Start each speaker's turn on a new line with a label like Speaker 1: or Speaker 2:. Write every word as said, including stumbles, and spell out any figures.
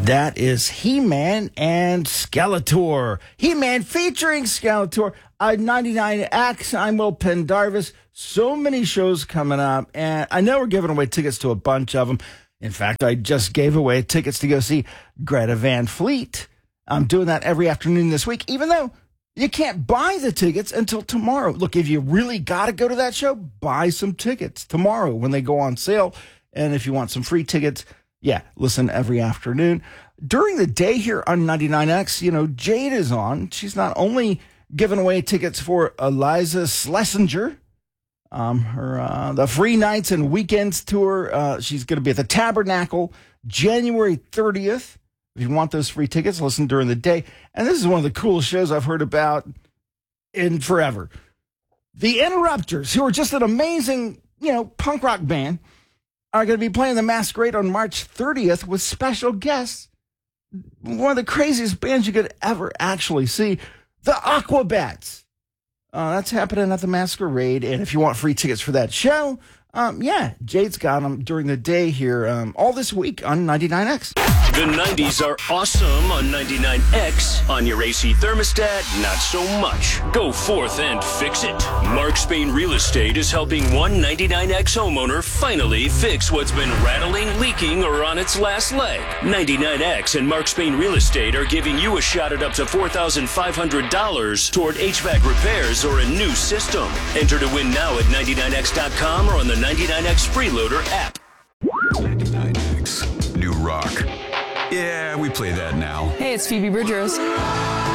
Speaker 1: That is He-Man and Skeletor. He-Man featuring Skeletor on ninety-nine X. I'm Will Pendarvis. So many shows coming up, and I know we're giving away tickets to a bunch of them. In fact, I just gave away tickets to go see Greta Van Fleet. I'm doing that every afternoon this week, even though you can't buy the tickets until tomorrow. Look, if you really got to go to that show, buy some tickets tomorrow when they go on sale. And if you want some free tickets, yeah, listen every afternoon. During the day here on ninety-nine X, you know, Jade is on. She's not only giving away tickets for Eliza Schlesinger, um, her uh, the Free Nights and Weekends tour. Uh, she's going to be at the Tabernacle January thirtieth. If you want those free tickets, listen during the day. And this is one of the coolest shows I've heard about in forever. The Interrupters, who are just an amazing, you know, punk rock band, are going to be playing the Masquerade on March thirtieth with special guests. One of the craziest bands you could ever actually see, the Aquabats. Uh, that's happening at the Masquerade. And if you want free tickets for that show, um, yeah, Jade's got them during the day here um, all this week on ninety-nine X.
Speaker 2: The nineties are awesome on ninety-nine X. On your A C thermostat, not so much. Go forth and fix it. Mark Spain Real Estate is helping one ninety-nine X homeowner finally fix what's been rattling, leaking, or on its last leg. ninety-nine X and Mark Spain Real Estate are giving you a shot at up to four thousand five hundred dollars toward H V A C repairs or a new system. Enter to win now at ninety-nine X dot com or on the ninety-nine X Freeloader app.
Speaker 3: ninety-nine X, new rock. Yeah, we play that now.
Speaker 4: Hey, it's Phoebe Bridgers.